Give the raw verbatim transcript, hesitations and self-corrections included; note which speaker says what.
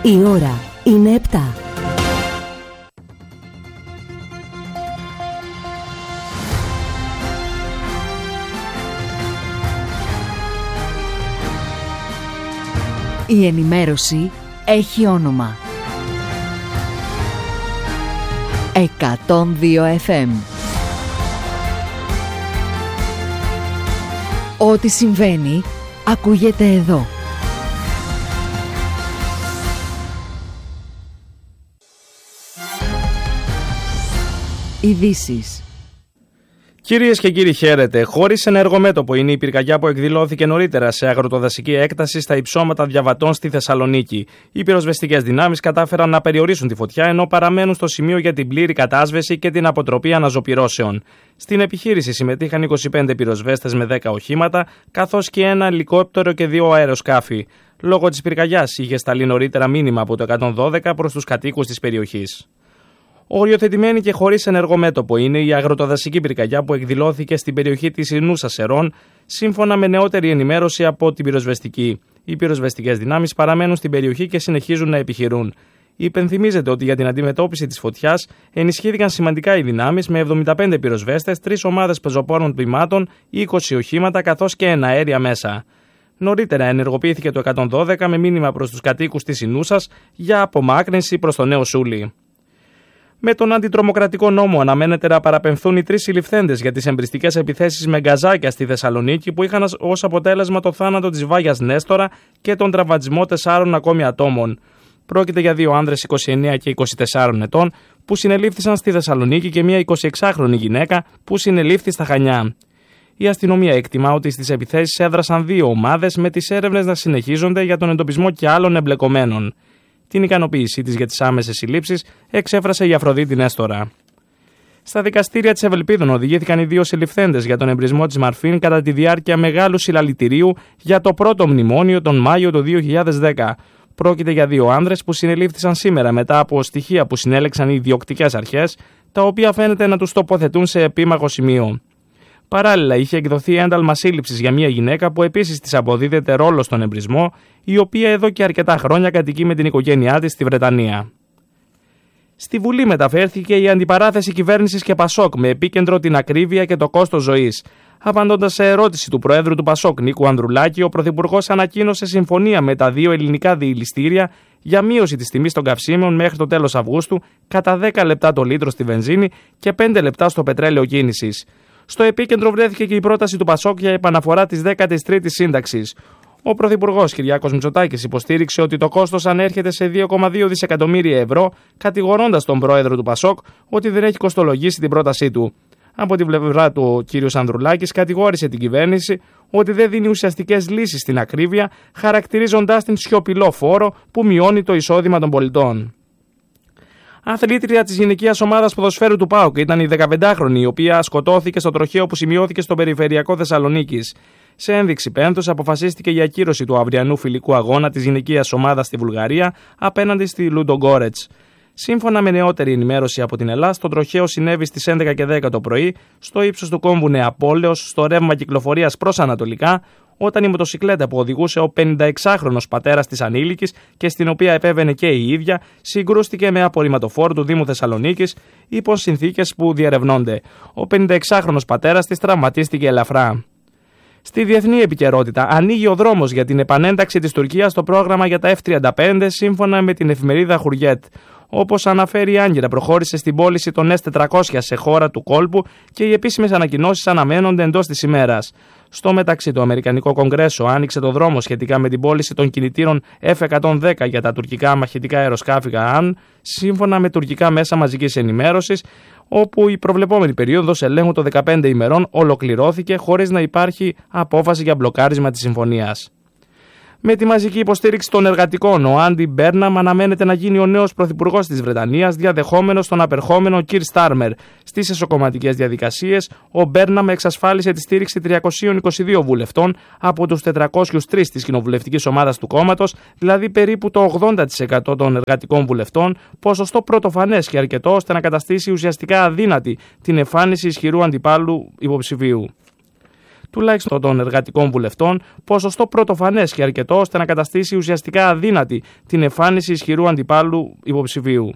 Speaker 1: Η ώρα είναι επτά. Η ενημέρωση έχει όνομα. εκατόν δύο εφ εμ. Ό,τι συμβαίνει ακούγεται εδώ. Ειδήσεις.
Speaker 2: Κυρίες και κύριοι, χαίρετε. Χωρίς ενεργομέτωπο είναι η πυρκαγιά που εκδηλώθηκε νωρίτερα σε αγροτοδασική έκταση στα υψώματα Διαβατών στη Θεσσαλονίκη. Οι πυροσβεστικές δυνάμεις κατάφεραν να περιορίσουν τη φωτιά, ενώ παραμένουν στο σημείο για την πλήρη κατάσβεση και την αποτροπή αναζωπυρώσεων. Στην επιχείρηση συμμετείχαν είκοσι πέντε πυροσβέστες με δέκα οχήματα, καθώς και ένα ελικόπτερο και δύο αεροσκάφη. Λόγω της πυρκαγιάς είχε σταλεί νωρίτερα μήνυμα από το εκατόν δώδεκα προς τους κατοίκους της περιοχής. Οριοθετημένη και χωρίς ενεργομέτωπο είναι η αγροτοδασική πυρκαγιά που εκδηλώθηκε στην περιοχή της Ινούσας Σερών, σύμφωνα με νεότερη ενημέρωση από την πυροσβεστική. Οι πυροσβεστικές δυνάμεις παραμένουν στην περιοχή και συνεχίζουν να επιχειρούν. Υπενθυμίζεται ότι για την αντιμετώπιση της φωτιάς ενισχύθηκαν σημαντικά οι δυνάμεις με εβδομήντα πέντε πυροσβέστες, τρεις ομάδες πεζοπόρων τμήματων, είκοσι οχήματα καθώς και εναέρια μέσα. Νωρίτερα ενεργοποιήθηκε το εκατόν δώδεκα με μήνυμα προς τους κατοίκους της Ινούσας για απομάκρυνση προς το Νέο Σούλι. Με τον αντιτρομοκρατικό νόμο αναμένεται να παραπεμφθούν οι τρεις συλληφθέντες για τις εμπριστικές επιθέσεις με γκαζάκια στη Θεσσαλονίκη που είχαν ως αποτέλεσμα το θάνατο της Βάγιας Νέστορα και τον τραυματισμό τεσσάρων ακόμη ατόμων. Πρόκειται για δύο άνδρες είκοσι εννέα και είκοσι τέσσερα ετών που συνελήφθησαν στη Θεσσαλονίκη και μια εικοσιεξάχρονη γυναίκα που συνελήφθη στα Χανιά. Η αστυνομία εκτιμά ότι στις επιθέσεις έδρασαν δύο ομάδες, με τις έρευνες να συνεχίζονται για τον εντοπισμό και άλλων εμπλεκομένων. Την ικανοποίησή της για τις άμεσες συλλήψεις εξέφρασε η Αφροδίτη Νέστορα. Στα δικαστήρια της Ευελπίδων οδηγήθηκαν οι δύο συλληφθέντες για τον εμπρισμό της Μαρφίν κατά τη διάρκεια μεγάλου συλλαλητηρίου για το πρώτο μνημόνιο τον Μάιο του δύο χιλιάδες δέκα. Πρόκειται για δύο άνδρες που συνελήφθησαν σήμερα μετά από στοιχεία που συνέλεξαν οι ιδιοκτικές αρχές, τα οποία φαίνεται να τους τοποθετούν σε επίμαχο σημείο. Παράλληλα, είχε εκδοθεί ένταλμα σύλληψης για μια γυναίκα που επίσης της αποδίδεται ρόλο στον εμπρισμό, η οποία εδώ και αρκετά χρόνια κατοικεί με την οικογένειά της στη Βρετανία. Στη Βουλή μεταφέρθηκε η αντιπαράθεση κυβέρνησης και Πασόκ με επίκεντρο την ακρίβεια και το κόστος ζωής. Απαντώντας σε ερώτηση του Προέδρου του Πασόκ, Νίκου Ανδρουλάκη, ο Πρωθυπουργός ανακοίνωσε συμφωνία με τα δύο ελληνικά διηληστήρια για μείωση της τιμής των καυσίμων μέχρι το τέλος Αυγούστου κατά δέκα λεπτά το λίτρο στη βενζίνη και πέντε λεπτά στο πετρέλαιο κίνησης. Στο επίκεντρο βρέθηκε και η πρόταση του Πασόκ για επαναφορά της δέκατης τρίτης σύνταξης. Ο Πρωθυπουργός Κυριάκος Μητσοτάκης υποστήριξε ότι το κόστος ανέρχεται σε δύο κόμμα δύο δισεκατομμύρια ευρώ, κατηγορώντας τον Πρόεδρο του Πασόκ ότι δεν έχει κοστολογήσει την πρότασή του. Από την πλευρά του, ο κ. Ανδρουλάκης κατηγόρησε την κυβέρνηση ότι δεν δίνει ουσιαστικές λύσεις στην ακρίβεια, χαρακτηρίζοντάς την σιωπηλό φόρο που μειώνει το εισόδημα των πολιτών. Αθλήτρια της γυναικείας ομάδας ποδοσφαίρου του ΠΑΟΚ ήταν η δεκαπεντάχρονη, η οποία σκοτώθηκε στο τροχαίο που σημειώθηκε στο περιφερειακό Θεσσαλονίκης. Σε ένδειξη πένθους αποφασίστηκε η ακύρωση του αυριανού φιλικού αγώνα της γυναικείας ομάδας στη Βουλγαρία απέναντι στη Λουντογκόρετς. Σύμφωνα με νεότερη ενημέρωση από την Ελλάδα, το τροχαίο συνέβη στις έντεκα και δέκα το πρωί στο ύψος του κόμβου Νεαπόλεως, στο ρεύμα κυκλοφορίας προς ανατολικά, όταν η μοτοσικλέτα που οδηγούσε ο πενηνταεξάχρονος πατέρας της ανήλικης και στην οποία επέβαινε και η ίδια, συγκρούστηκε με απορριμματοφόρο του Δήμου Θεσσαλονίκης υπό συνθήκες που διερευνώνται. Ο πενηνταεξάχρονος πατέρας της τραυματίστηκε ελαφρά. Στη διεθνή επικαιρότητα, ανοίγει ο δρόμος για την επανένταξη της Τουρκίας στο πρόγραμμα για τα εφ τριάντα πέντε, σύμφωνα με την εφημερίδα Χουριέτ. Όπως αναφέρει η Άγκυρα, προχώρησε στην πώληση των ες τετρακόσια σε χώρα του κόλπου και οι επίσημες ανακοινώσεις αναμένονται εντός της ημέρας. Στο μεταξύ, το Αμερικανικό Κογκρέσο άνοιξε το δρόμο σχετικά με την πώληση των κινητήρων εφ εκατόν δέκα για τα τουρκικά μαχητικά αεροσκάφη Γκαάν, σύμφωνα με τουρκικά μέσα μαζικής ενημέρωσης, όπου η προβλεπόμενη περίοδος ελέγχου των δεκαπέντε ημερών ολοκληρώθηκε χωρίς να υπάρχει απόφαση για μπλοκάρισμα της συμφωνίας. Με τη μαζική υποστήριξη των εργατικών, ο Άντι Μπέρναμ αναμένεται να γίνει ο νέος πρωθυπουργός της Βρετανίας, διαδεχόμενος τον απερχόμενο Κιρ Στάρμερ. Στις εσωκομματικές διαδικασίες, ο Μπέρναμ εξασφάλισε τη στήριξη τριακοσίων είκοσι δύο βουλευτών από τους τετρακόσιους τρεις της κοινοβουλευτικής ομάδας του κόμματος, δηλαδή περίπου το ογδόντα τοις εκατό των εργατικών βουλευτών, ποσοστό πρωτοφανές και αρκετό ώστε να καταστήσει ουσιαστικά αδύνατη την εμφάνιση ισχυρού αντιπάλου υποψηφίου. τουλάχιστον των εργατικών βουλευτών, ποσοστό πρωτοφανές και αρκετό ώστε να καταστήσει ουσιαστικά αδύνατη την εμφάνιση ισχυρού αντιπάλου υποψηφίου.